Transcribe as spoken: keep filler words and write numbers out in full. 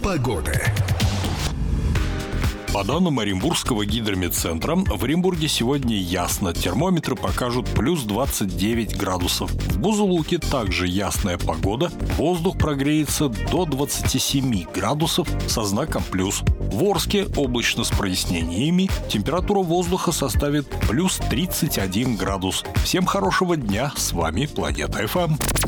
Погода. По данным Оренбургского гидрометцентра, в Оренбурге сегодня ясно. Термометры покажут плюс двадцать девять градусов. В Бузулуке также ясная погода. Воздух прогреется до двадцати семи градусов со знаком плюс. В Орске облачно с прояснениями. Температура воздуха составит плюс тридцать один градус. Всем хорошего дня. С вами Планета эф эм.